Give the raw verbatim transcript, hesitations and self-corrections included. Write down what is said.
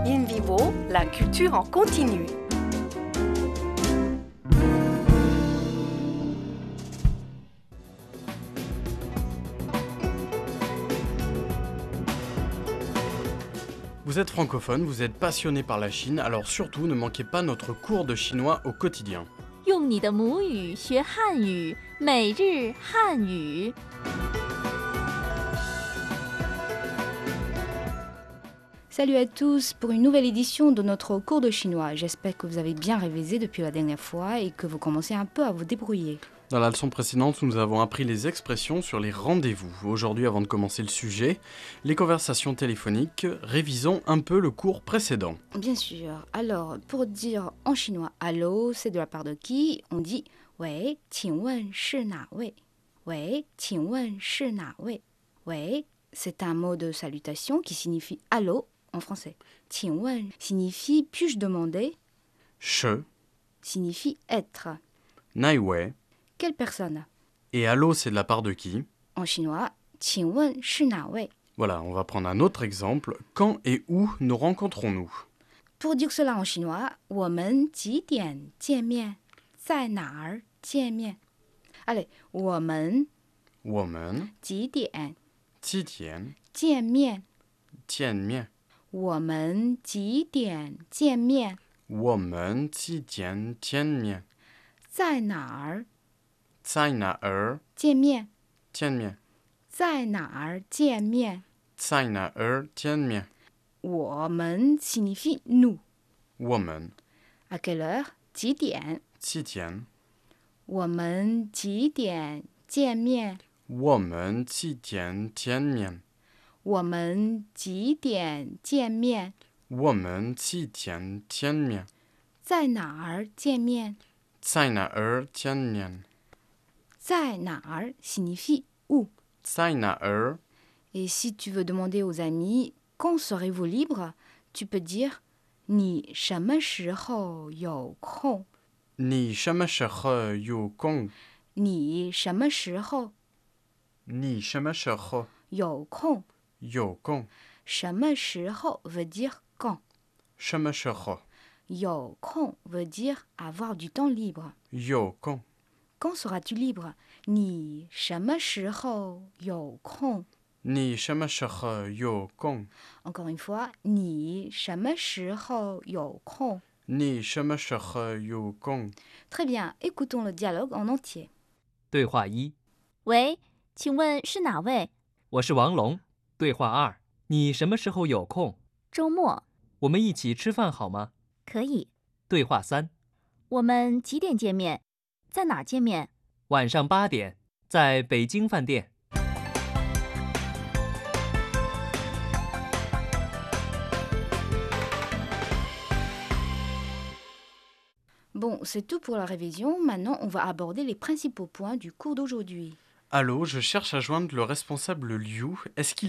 In Vivo, la culture en continu. Vous êtes francophone, vous êtes passionné par la Chine, alors surtout ne manquez pas notre cours de chinois au quotidien. 用你的母语学汉语，每日汉语。 Salut à tous pour une nouvelle édition de notre cours de chinois. J'espère que vous avez bien révisé depuis la dernière fois et que vous commencez un peu à vous débrouiller. Dans la leçon précédente, nous avons appris les expressions sur les rendez-vous. Aujourd'hui, avant de commencer le sujet, les conversations téléphoniques, révisons un peu le cours précédent. Bien sûr. Alors, pour dire en chinois « allô », c'est de la part de qui? On dit «喂，请问是哪位？喂，请问是哪位？喂， c'est un mot de salutation qui signifie « allô » en français. « 请问 » signifie « puis-je demander » Che, signifie « être ». nai wei. Quelle personne? Et allô, c'est de la part de qui? En chinois, 请问是哪位? Voilà, on va prendre un autre exemple. Quand et où nous rencontrons-nous? Pour dire cela en chinois, 我们几点见面？在哪儿见面？ Allez, 我们 Woman, 几点 ti tian, 见面？ tian mian. 我们几点见面？ Woman, ti tian, tian mian. 在哪儿 Tsai na er, 见面？ tian mian. 在哪儿见面？ Tsai na er, tian mian. 我们 signifie nous. Woman, À quelle heure? 几点？ ti tian. 我们几点见面？ Woman, ti tian, tian mian. 我们几点见面？ Woman, ti tian, tian mian. 在哪儿见面？ Tsai na er, tian mian. 在哪儿 signifie où. Tsai na er, Et si tu veux demander aux amis quand serez-vous libre, tu peux dire 你什么时候有空？ ni shama shekhe yu kong. 你什么时候 Ni shama shekhe 有空？ yu kong. 什么时候 veut dire quand. Shama shekhe 有空 veut dire avoir du temps libre. yu kong. Quand seras-tu libre? 你什么时候有空？ Ni shama shekhe yu kong. Encore une fois, 你什么时候有空？ Ni shama shekhe yu kong. Très bien, écoutons le dialogue en entier. 对话一： 喂，请问是哪位？ 我是王龙。对话二：你什么时候有空？ 周末我们一起吃饭好吗？ 可以。 对话三： 我们几点见面？在哪儿见面？ 晚上八点，在北京饭店。 Bon, c'est tout pour la révision. Maintenant, on va aborder les principaux points du cours d'aujourd'hui. Allô, je cherche à joindre le responsable Liu. Est-ce qu'il